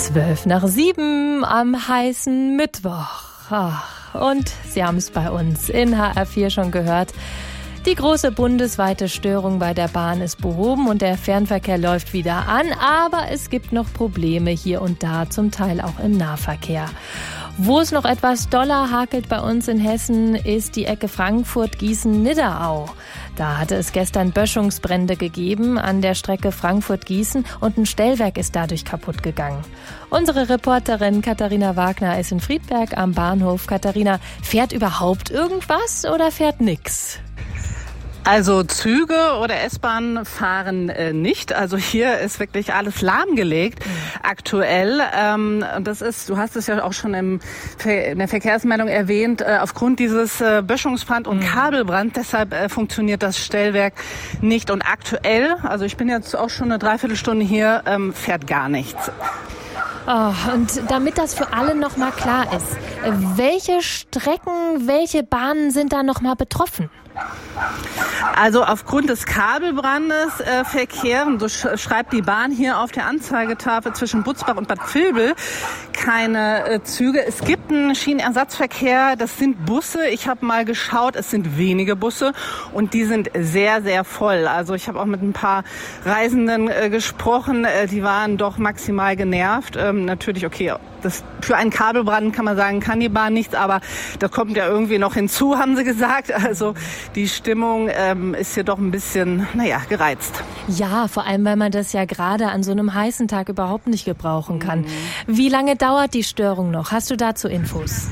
6:12 am heißen Mittwoch. Und Sie haben es bei uns in HR4 schon gehört. Die große bundesweite Störung bei der Bahn ist behoben und der Fernverkehr läuft wieder an. Aber es gibt noch Probleme hier und da, zum Teil auch im Nahverkehr. Wo es noch etwas doller hakelt bei uns in Hessen, ist die Ecke Frankfurt-Gießen-Nidderau. Da hatte es gestern Böschungsbrände gegeben an der Strecke Frankfurt-Gießen und ein Stellwerk ist dadurch kaputt gegangen. Unsere Reporterin Katharina Wagner ist in Friedberg am Bahnhof. Katharina, fährt überhaupt irgendwas oder fährt nix? Also Züge oder S-Bahnen fahren nicht. Also hier ist wirklich alles lahmgelegt aktuell. Das ist, du hast es ja auch schon in der Verkehrsmeldung erwähnt, aufgrund dieses Böschungsbrand und Kabelbrand. Deshalb funktioniert das Stellwerk nicht. Und aktuell, also ich bin jetzt auch schon eine Dreiviertelstunde hier, fährt gar nichts. Oh, und damit das für alle noch mal klar ist, welche Strecken, welche Bahnen sind da noch mal betroffen? Also aufgrund des Kabelbrandes verkehren, so schreibt die Bahn hier auf der Anzeigetafel, zwischen Butzbach und Bad Vilbel keine Züge. Es gibt einen Schienenersatzverkehr, das sind Busse. Ich habe mal geschaut, es sind wenige Busse und die sind sehr, sehr voll. Also ich habe auch mit ein paar Reisenden gesprochen, die waren doch maximal genervt. Natürlich, okay, für einen Kabelbrand kann man sagen, kann die Bahn nichts, aber da kommt ja irgendwie noch hinzu, haben sie gesagt. Also die Stimmung ist hier doch ein bisschen, gereizt. Ja, vor allem, weil man das ja gerade an so einem heißen Tag überhaupt nicht gebrauchen kann. Wie lange dauert die Störung noch? Hast du dazu Infos?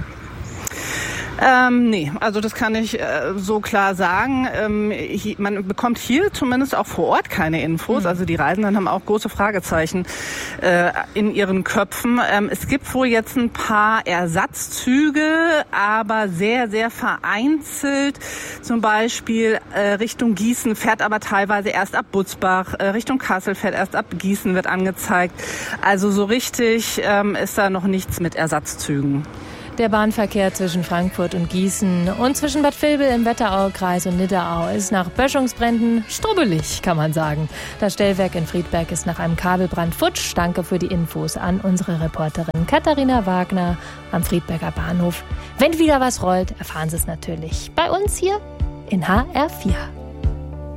Nee, also das kann ich so klar sagen. Man bekommt hier zumindest auch vor Ort keine Infos. Also die Reisenden haben auch große Fragezeichen in ihren Köpfen. Es gibt wohl jetzt ein paar Ersatzzüge, aber sehr, sehr vereinzelt. Zum Beispiel Richtung Gießen fährt aber teilweise erst ab Butzbach. Richtung Kassel fährt erst ab Gießen, wird angezeigt. Also so richtig ist da noch nichts mit Ersatzzügen. Der Bahnverkehr zwischen Frankfurt und Gießen und zwischen Bad Vilbel im Wetteraukreis und Nidderau ist nach Böschungsbränden strubbelig, kann man sagen. Das Stellwerk in Friedberg ist nach einem Kabelbrand futsch. Danke für die Infos an unsere Reporterin Katharina Wagner am Friedberger Bahnhof. Wenn wieder was rollt, erfahren Sie es natürlich bei uns hier in HR4.